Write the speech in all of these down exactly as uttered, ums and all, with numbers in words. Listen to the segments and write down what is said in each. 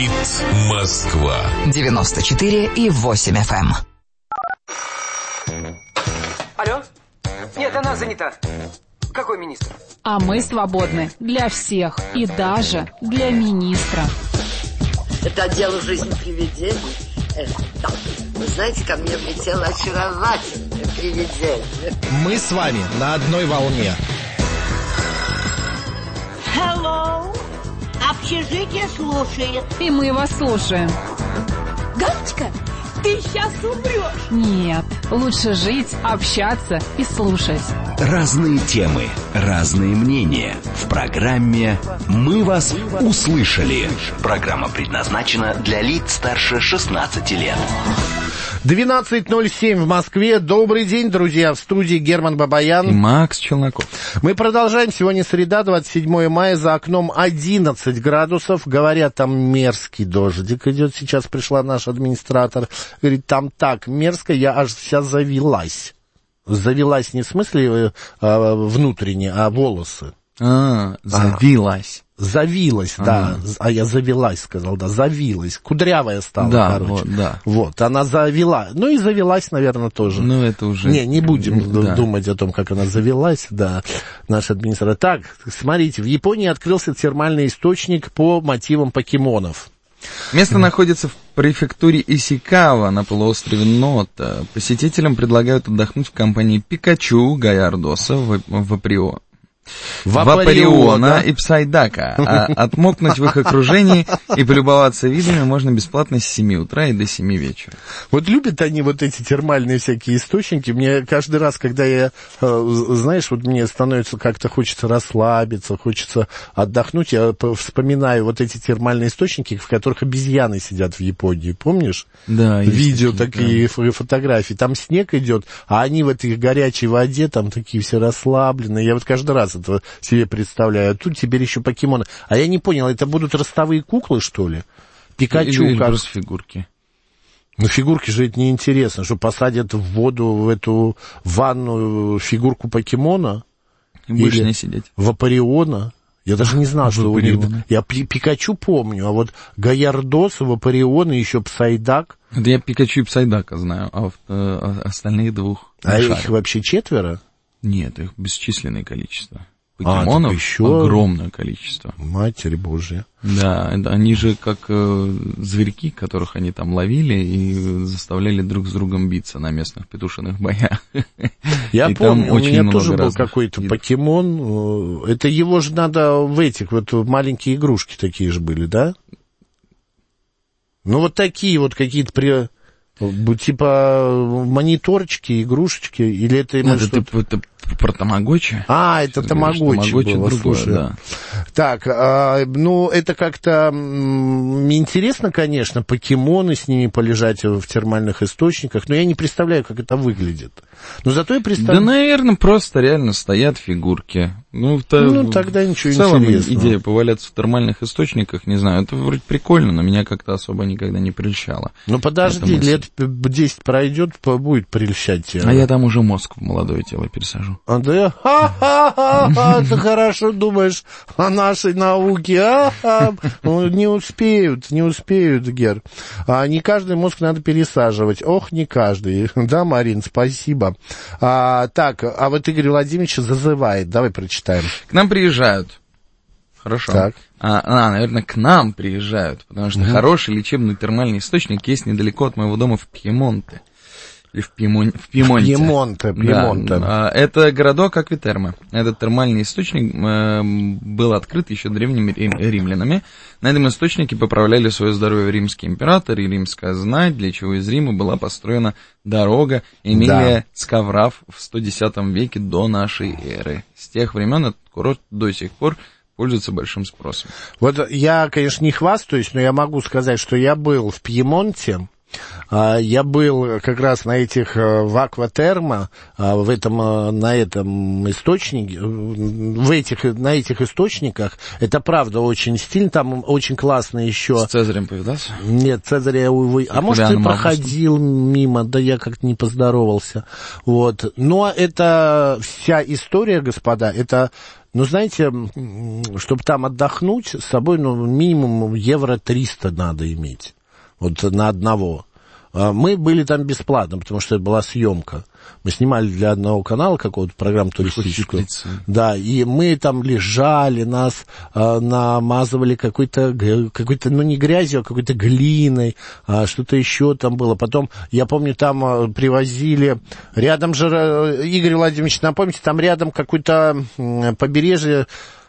Говорит Москва. девяносто четыре и восемь эф эм. Алло? Нет, она занята. Какой министр? А мы свободны для всех и даже для министра. Это отдел «Жизнь привидений». Э, да. Вы знаете, ко мне влетело очаровательное привидение. Мы с вами на одной волне. Hello. Общежитие слушает. И мы вас слушаем. Галочка, ты сейчас умрешь. Нет, лучше жить, общаться и слушать. Разные темы, разные мнения. В программе «Мы вас услышали». Программа предназначена для лиц старше шестнадцати лет. двенадцать ноль семь в Москве. Добрый день, друзья. В студии Герман Бабаян и Макс Челноков. Мы продолжаем. Сегодня среда, двадцать седьмое мая. За окном одиннадцать градусов. Говорят, там мерзкий дождик идет. Сейчас пришла наш администратор. Говорит, там так мерзко, я аж вся завелась. Завелась не в смысле а, внутренне, а волосы. А, завилась. Завилась, ага. Да. А я завелась, сказал, да, завилась. Кудрявая стала, да, короче. Вот, да. Вот, она завела. Ну и завелась, наверное, тоже. Ну, это уже... Не, не будем да. думать о том, как она завелась, да, наш администратор. Так, смотрите, в Японии открылся термальный источник по мотивам покемонов. Место находится в префектуре Исикава на полуострове Нота. Посетителям предлагают отдохнуть в компании Пикачу, Гаярдоса, Ваприо. Вапариона и Псайдака, а отмокнуть в их окружении и полюбоваться видами можно бесплатно с семи утра и до семи вечера. Вот любят они вот эти термальные всякие источники. Мне каждый раз, когда я, знаешь, вот мне становится как-то хочется расслабиться, хочется отдохнуть, я вспоминаю вот эти термальные источники, в которых обезьяны сидят в Японии, помнишь? Да. Видео такие, да. Фотографии. Там снег идет, а они в этой горячей воде там такие все расслабленные. Я вот каждый раз это себе представляю. А тут теперь еще покемоны. А я не понял, это будут ростовые куклы, что ли? Пикачу или, или как? просто фигурки. Ну, фигурки же это неинтересно, что посадят в воду, в эту ванну фигурку покемона. И будешь не сидеть. Вапариона. Я даже не знал, что у них... Я Пикачу помню, а вот Гаярдос, Вапарион и еще Псайдак. Это я Пикачу и Псайдака знаю, а, в, а остальных двух... А их вообще четверо? Нет, их бесчисленное количество. Покемонов а, еще... огромное количество. Матерь Божья. Да, это, они же как э, зверьки, которых они там ловили и заставляли друг с другом биться на местных петушиных боях. Я и помню, у меня тоже был какой-то видов. Покемон. Это его же надо в этих, вот маленькие игрушки такие же были, да? Ну вот такие вот какие-то... При... Типа мониторчики, игрушечки, или это... Нет, это, это про тамагочи. А, это тамагочи было, другое, слушай. Да. Так, а, ну, это как-то м- интересно, конечно, покемоны с ними полежать в термальных источниках, но я не представляю, как это выглядит. Но зато я представляю... Да, наверное, просто реально стоят фигурки. Ну, то, ну тогда ничего в целом интересного. Идея поваляться в термальных источниках, не знаю, это вроде прикольно, но меня как-то особо никогда не прельщало. Ну, подожди, лет десять пройдет, будет прельщать тебя. А я там уже мозг в молодое тело пересажу. А да? Ха-ха-ха! Ты хорошо думаешь о нашей науке. А-ха! Ну, не успеют, не успеют, Гер. А не каждый мозг надо пересаживать. Ох, не каждый. Да, Марин, спасибо. А, так, а вот Игорь Владимирович зазывает. Давай прочитаем. К нам приезжают. Хорошо. Так. А, а, наверное, к нам приезжают, потому что угу. хороший лечебный термальный источник есть недалеко от моего дома в Пьемонте. Или в, Пьемон... в Пьемонте. Пьемонте, Пьемонте. Да. Это городок Аквитермо. Этот термальный источник э, был открыт еще древними рим... римлянами. На этом источнике поправляли свое здоровье римский император и римская знать, для чего из Рима была построена дорога Эмилия да. Скавраф в сто десятом веке до нашей эры. С тех времен этот курорт до сих пор пользуется большим спросом. Вот я, конечно, не хвастаюсь, но я могу сказать, что я был в Пьемонте. Я был как раз на этих, в Акватермо, в этом, на этом источнике, в этих, на этих источниках. Это правда очень стильно, там очень классно еще. С Цезарем повидался? Нет, Цезаря, увы. А может, ты проходил мимо, да я как-то не поздоровался. Вот. Но это вся история, господа, это... Ну, знаете, чтобы там отдохнуть, с собой, ну, минимум евро триста надо иметь. Вот на одного. Мы были там бесплатно, потому что это была съемка. Мы снимали для одного канала какого-то программу туристическую. Да, и мы там лежали, нас э, намазывали какой-то, какой-то, ну, не грязью, а какой-то глиной, а что-то еще там было. Потом, я помню, там э, привозили, рядом же, э, Игорь Владимирович, напомните, там рядом какое-то э, побережье,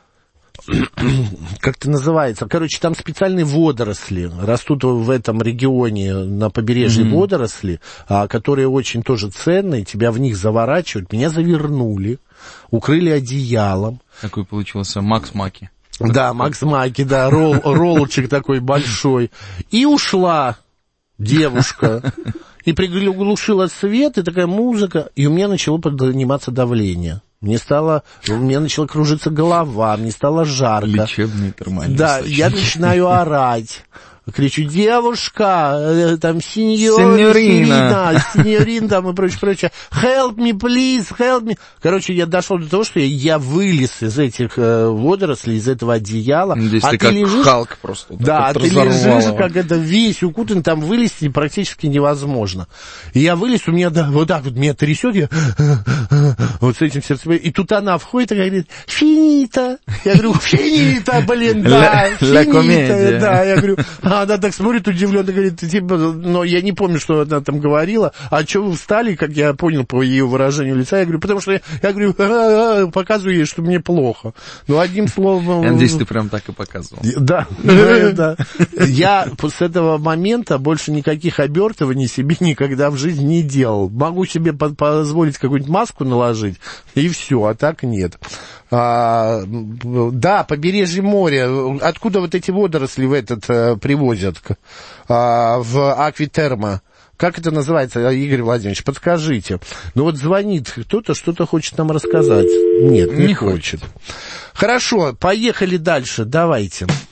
как это называется? Короче, там специальные водоросли растут в этом регионе на побережье, mm-hmm. водоросли, а, которые очень тоже ценные, тебя в них заворачивают. Меня завернули, укрыли одеялом. Такой получился Макс Маки. Да, Макс Маки, да, ролл, роллчик такой большой. И ушла девушка. И приглушила свет, и такая музыка, и у меня начало подниматься давление. Мне стало, у меня начала кружиться голова, мне стало жарко. Лечебный термальный Да, источник. Я начинаю орать. Кричу: девушка, там, сеньор, сеньорина, сеньорин, там, и прочее, прочее. Help me, please, help me. Короче, я дошел до того, что я, я вылез из этих э, водорослей, из этого одеяла. Здесь а ты ты как лежишь, Халк просто. Да, а ты разорвало. лежишь, как это, весь укутан, там вылезти практически невозможно. И я вылез, у меня, да, вот так вот меня трясет, я вот с этим сердцем. И тут она входит и говорит: финита. Я говорю: финита, блин, да, финита. Да, я говорю... А она так смотрит удивленно, говорит, типа, но я не помню, что она там говорила. А что вы встали, как я понял по ее выражению лица? Я говорю, потому что я, я говорю, а-а-а, показываю ей, что мне плохо. Ну, одним словом... Я надеюсь, ты прям так и показывал. Да, да. Я с этого момента больше никаких обертываний себе никогда в жизни не делал. Могу себе позволить какую-нибудь маску наложить, и все, а так нет. А, да, побережье моря. Откуда вот эти водоросли в этот а, привозят? А, в Акватермо. Как это называется, Игорь Владимирович? Подскажите. Ну вот звонит кто-то, что-то хочет нам рассказать. Нет, не, не хочет. хочет. Хорошо, поехали дальше. Давайте.